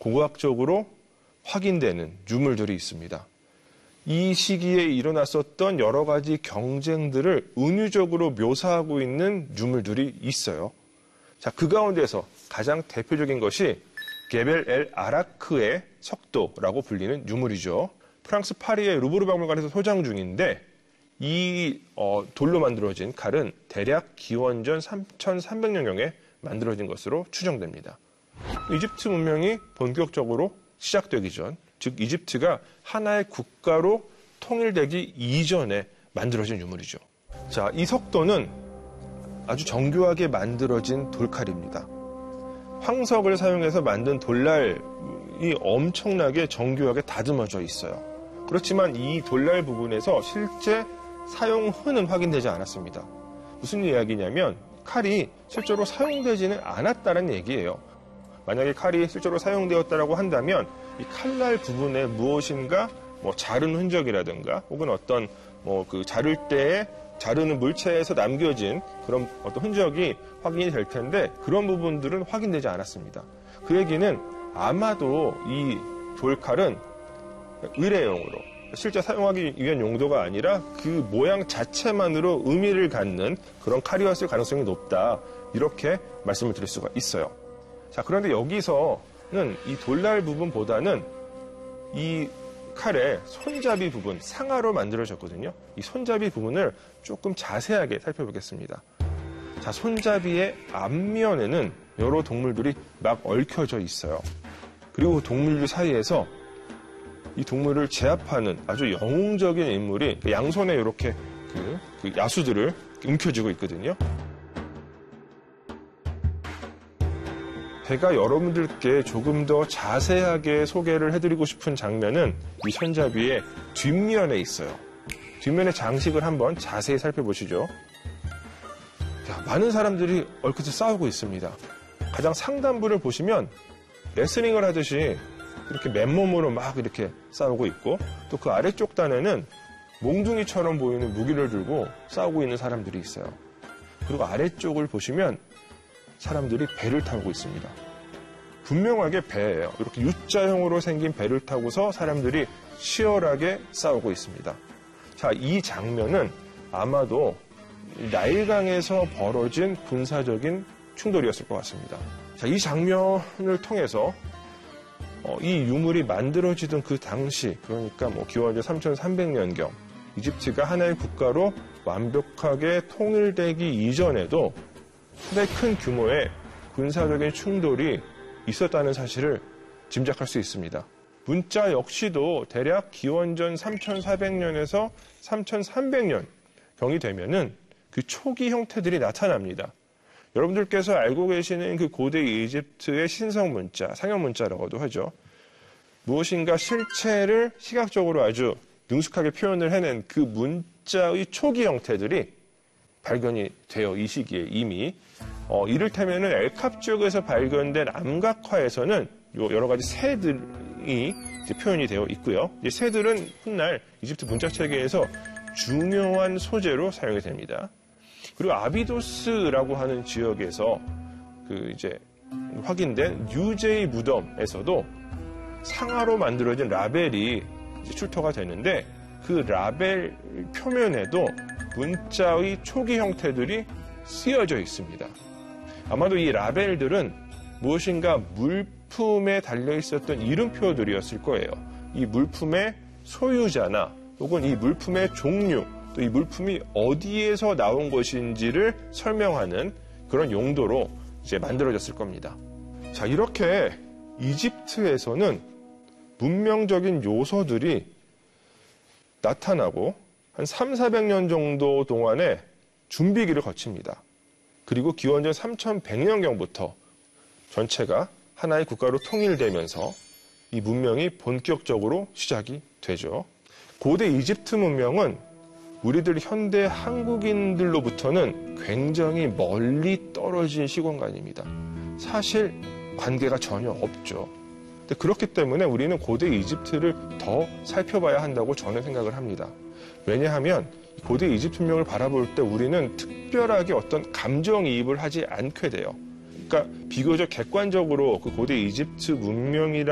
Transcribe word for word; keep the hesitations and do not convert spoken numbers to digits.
고고학적으로 확인되는 유물들이 있습니다. 이 시기에 일어났었던 여러 가지 경쟁들을 은유적으로 묘사하고 있는 유물들이 있어요. 자, 그 가운데서 가장 대표적인 것이 게벨 엘 아라크의 석도라고 불리는 유물이죠. 프랑스 파리의 루브르 박물관에서 소장 중인데 이 어, 돌로 만들어진 칼은 대략 기원전 삼천삼백 년경에 만들어진 것으로 추정됩니다. 이집트 문명이 본격적으로 시작되기 전, 즉 이집트가 하나의 국가로 통일되기 이전에 만들어진 유물이죠. 자, 이 석도는 아주 정교하게 만들어진 돌칼입니다. 황석을 사용해서 만든 돌날이 엄청나게 정교하게 다듬어져 있어요. 그렇지만 이 돌날 부분에서 실제 사용흔은 확인되지 않았습니다. 무슨 이야기냐면 칼이 실제로 사용되지는 않았다는 얘기예요. 만약에 칼이 실제로 사용되었다고 한다면 이 칼날 부분에 무엇인가 뭐 자른 흔적이라든가 혹은 어떤 뭐 그 자를 때에 자르는 물체에서 남겨진 그런 어떤 흔적이 확인이 될 텐데 그런 부분들은 확인되지 않았습니다. 그 얘기는 아마도 이 돌칼은 의례용으로 실제 사용하기 위한 용도가 아니라 그 모양 자체만으로 의미를 갖는 그런 칼이었을 가능성이 높다. 이렇게 말씀을 드릴 수가 있어요. 자, 그런데 여기서는 이 돌날 부분보다는 이 칼의 손잡이 부분, 상하로 만들어졌거든요. 이 손잡이 부분을 조금 자세하게 살펴보겠습니다. 자, 손잡이의 앞면에는 여러 동물들이 막 얽혀져 있어요. 그리고 동물들 사이에서 이 동물을 제압하는 아주 영웅적인 인물이 양손에 이렇게 그, 그 야수들을 움켜쥐고 있거든요. 제가 여러분들께 조금 더 자세하게 소개를 해드리고 싶은 장면은 이 손잡이의 뒷면에 있어요. 뒷면의 장식을 한번 자세히 살펴보시죠. 자, 많은 사람들이 얽혀서 싸우고 있습니다. 가장 상단부를 보시면 레슬링을 하듯이 이렇게 맨몸으로 막 이렇게 싸우고 있고 또 그 아래쪽 단에는 몽둥이처럼 보이는 무기를 들고 싸우고 있는 사람들이 있어요. 그리고 아래쪽을 보시면 사람들이 배를 타고 있습니다. 분명하게 배예요. 이렇게 U자형으로 생긴 배를 타고서 사람들이 치열하게 싸우고 있습니다. 자, 이 장면은 아마도 나일강에서 벌어진 군사적인 충돌이었을 것 같습니다. 자, 이 장면을 통해서 어, 이 유물이 만들어지던 그 당시, 그러니까 뭐 기원전 삼천삼백 년경 이집트가 하나의 국가로 완벽하게 통일되기 이전에도 상당히 큰 규모의 군사적인 충돌이 있었다는 사실을 짐작할 수 있습니다. 문자 역시도 대략 기원전 삼천사백 년에서 삼천삼백 년경이 되면은 그 초기 형태들이 나타납니다. 여러분들께서 알고 계시는 그 고대 이집트의 신성 문자, 상형 문자라고도 하죠. 무엇인가 실체를 시각적으로 아주 능숙하게 표현을 해낸 그 문자의 초기 형태들이 발견이 돼요. 이 시기에 이미. 어, 이를테면은 엘캅 지역에서 발견된 암각화에서는 여러 가지 새들이 이제 표현이 되어 있고요. 이 새들은 훗날 이집트 문자 체계에서 중요한 소재로 사용이 됩니다. 그리고 아비도스라고 하는 지역에서 그 이제 확인된 유제의 무덤에서도 상하로 만들어진 라벨이 이제 출토가 되는데 그 라벨 표면에도 문자의 초기 형태들이 쓰여져 있습니다. 아마도 이 라벨들은 무엇인가 물품에 달려 있었던 이름표들이었을 거예요. 이 물품의 소유자나 혹은 이 물품의 종류, 또 이 물품이 어디에서 나온 것인지를 설명하는 그런 용도로 이제 만들어졌을 겁니다. 자, 이렇게 이집트에서는 문명적인 요소들이 나타나고 한 삼사백 년 정도 동안의 준비기를 거칩니다. 그리고 기원전 삼천백 년경부터 전체가 하나의 국가로 통일되면서 이 문명이 본격적으로 시작이 되죠. 고대 이집트 문명은 우리들 현대 한국인들로부터는 굉장히 멀리 떨어진 시공간입니다. 사실 관계가 전혀 없죠. 근데 그렇기 때문에 우리는 고대 이집트를 더 살펴봐야 한다고 저는 생각을 합니다. 왜냐하면 고대 이집트 문명을 바라볼 때 우리는 특별하게 어떤 감정이입을 하지 않게 돼요. 그러니까 비교적 객관적으로 그 고대 이집트 문명이라